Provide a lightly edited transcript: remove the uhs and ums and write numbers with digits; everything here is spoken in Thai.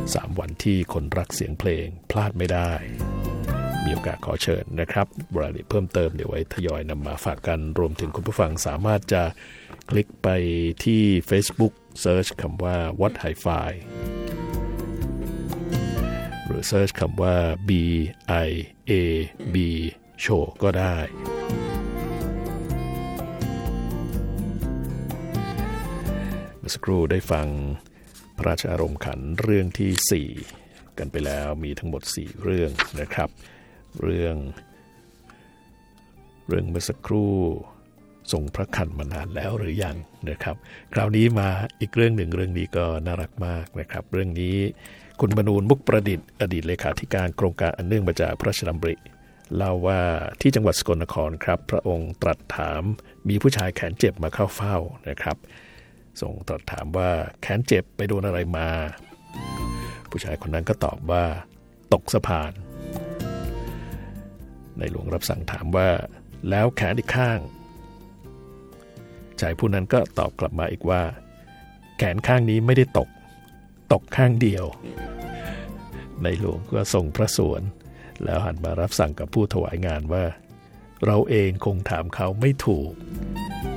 3 วันที่คนรักเสียงเพลงพลาดไม่ได้มีโอกาสขอเชิญนะครับรายละเอียดเพิ่มเติมเดี๋ยวไว้ทยอยนำมาฝากกันรวมถึงคุณผู้ฟังสามารถจะคลิกไปที่ Facebook Search คำว่า What Hi-Fi หรือ Search คำว่า BIAB Show ก็ได้เมื่อสักครู่ได้ฟังพระราชอารมณ์ขันเรื่องที่4กันไปแล้วมีทั้งหมด4เรื่องนะครับเรื่องเมื่อสักครู่ทรงพระคันมานานแล้วหรือยังนะครับคราวนี้มาอีกเรื่องหนึ่งเรื่องนี้ก็น่ารักมากนะครับเรื่องนี้คุณมนูนมุกประดิษฐ์อดีตเลขาธิการโครงการอันเนื่องมาจากพระราชดำริเล่าว่าที่จังหวัดสกลนครครับพระองค์ตรัสถามมีผู้ชายแขนเจ็บมาเข้าเฝ้านะครับทรงตรัสถามว่าแขนเจ็บไปโดนอะไรมาผู้ชายคนนั้นก็ตอบว่าตกสะพานในหลวงรับสั่งถามว่าแล้วแขนอีกข้างชายผู้นั้นก็ตอบกลับมาอีกว่าแขนข้างนี้ไม่ได้ตกข้างเดียวในหลวงก็ทรงพระสวนแล้วหันมารับสั่งกับผู้ถวายงานว่าเราเองคงถามเขาไม่ถูก